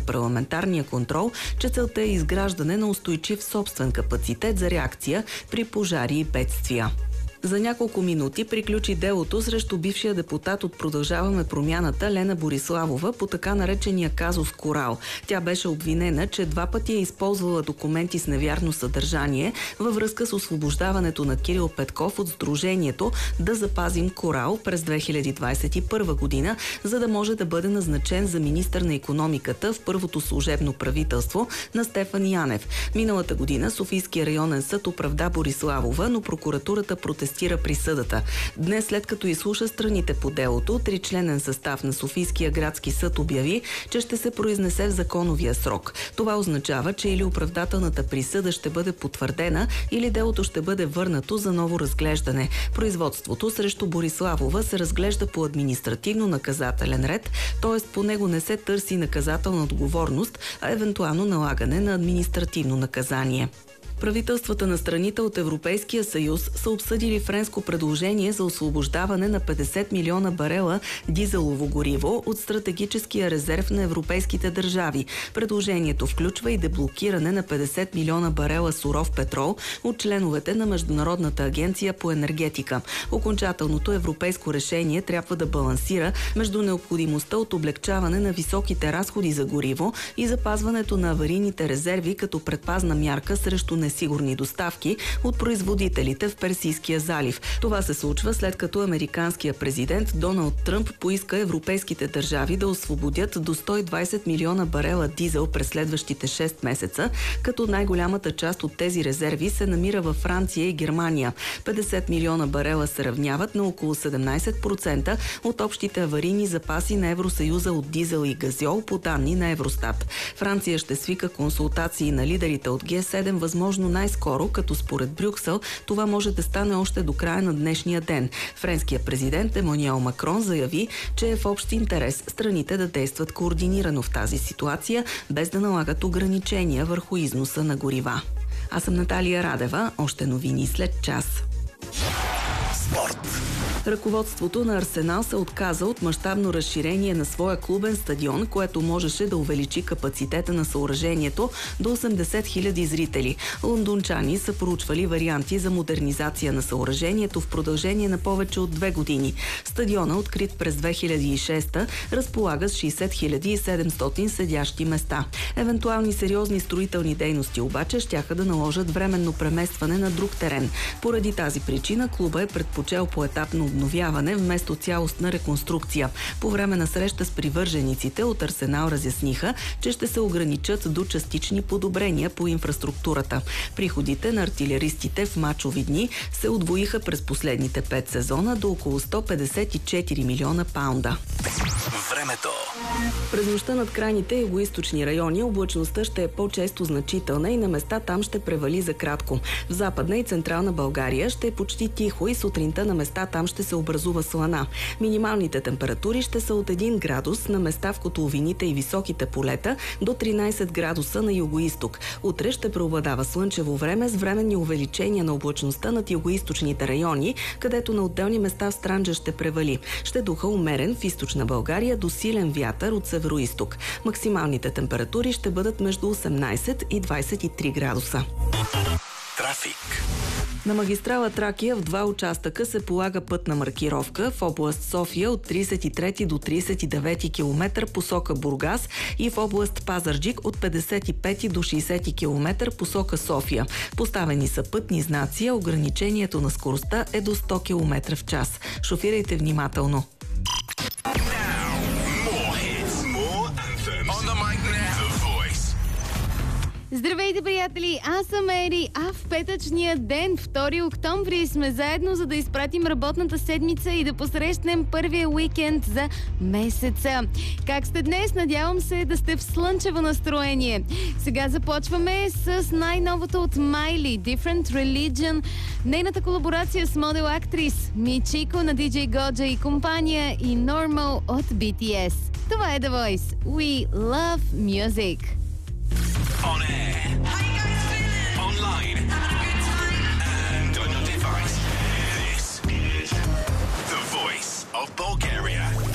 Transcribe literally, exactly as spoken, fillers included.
парламентарния контрол, че целта е изграждане на устойчив собствен капацитет за реакция при пожари и бедствия. За няколко минути приключи делото срещу бившия депутат от Продължаваме промяната Лена Бориславова по така наречения казус Корал. Тя беше обвинена, че два пъти е използвала документи с невярно съдържание във връзка с освобождаването на Кирил Петков от сдружението "Да запазим Корал" през две хиляди двадесет и първа година, за да може да бъде назначен за министър на икономиката в първото служебно правителство на Стефан Янев. Миналата година Софийския районен съд оправда Бориславова, но прокуратурата протестира присъдата. Днес, след като изслуша страните по делото, тричленен състав на Софийския градски съд обяви, че ще се произнесе в законовия срок. Това означава, че или оправдателната присъда ще бъде потвърдена, или делото ще бъде върнато за ново разглеждане. Производството срещу Бориславова се разглежда по административно-наказателен ред, т.е. по него не се търси наказателна отговорност, а евентуално налагане на административно наказание. Правителствата на страните от Европейския съюз са обсъдили френско предложение за освобождаване на петдесет милиона барела дизелово гориво от стратегическия резерв на европейските държави. Предложението включва и деблокиране на петдесет милиона барела суров петрол от членовете на Международната агенция по енергетика. Окончателното европейско решение трябва да балансира между необходимостта от облегчаване на високите разходи за гориво и запазването на аварийните резерви като предпазна мярка срещу несигурни доставки от производителите в Персийския залив. Това се случва след като американският президент Доналд Тръмп поиска европейските държави да освободят до сто и двадесет милиона барела дизел през следващите шест месеца, като най-голямата част от тези резерви се намира във Франция и Германия. петдесет милиона барела се равняват на около седемнадесет процента от общите аварийни запаси на Евросъюза от дизел и газьол по данни на Евростат. Франция ще свика консултации на лидерите от Г седем възможно най-скоро, като според Брюксел това може да стане още до края на днешния ден. Френският президент Емануел Макрон заяви, че е в общ интерес страните да действат координирано в тази ситуация, без да налагат ограничения върху износа на горива. Аз съм Наталия Радева. Още новини след час. Спорт. Ръководството на Арсенал се отказа от мащабно разширение на своя клубен стадион, което можеше да увеличи капацитета на съоръжението до осемдесет хиляди зрители. Лондончани са проучвали варианти за модернизация на съоръжението в продължение на повече от две години. Стадиона, открит през две хиляди и шеста, разполага с шейсет хиляди и седемстотин седящи места. Евентуални сериозни строителни дейности обаче щяха да наложат временно преместване на друг терен. Поради тази причина клуба е предпочел поетапно обновяване вместо цялостна реконструкция. По време на среща с привържениците от Арсенал разясниха, че ще се ограничат до частични подобрения по инфраструктурата. Приходите на артилеристите в мачови дни се удвоиха през последните пет сезона до около сто петдесет и четири милиона паунда. Времето. През нощта над крайните югоизточни райони облачността ще е по-често значителна и на места там ще превали за кратко. В Западна и Централна България ще е почти тихо и сутринта на места там ще се образува слана. Минималните температури ще са от един градус на места в котловините и високите полета до тринадесет градуса на югоизток. Утре ще преобладава слънчево време с временни увеличения на облачността над югоизточните райони, където на отделни места в Странджа ще превали. Ще духа умерен в източна България до силен вятър от североизток. Максималните температури ще бъдат между осемнадесет и двадесет и три градуса. Трафик. На магистрала Тракия в два участъка се полага пътна маркировка в област София от тридесет и трети до тридесет и девети километър посока Бургас и в област Пазарджик от петдесет и пети до шейсети километър посока София. Поставени са пътни знаци, а ограничението на скоростта е до сто километра в час. Шофирайте внимателно. Здравейте, приятели! Аз съм Ери, а в петъчния ден, втори октомври, сме заедно, за да изпратим работната седмица и да посрещнем първия уикенд за месеца. Как сте днес? Надявам се да сте в слънчево настроение. Сега започваме с най-новото от Майли, Different Religion, нейната колаборация с модел-актрис Мичико на диджей Годжа и компания и Normal от Би Ти Ес. Това е The Voice. We love music. On air. How you guys feeling? Online. Having a good time? And on your device. This is The Voice of Bulgaria.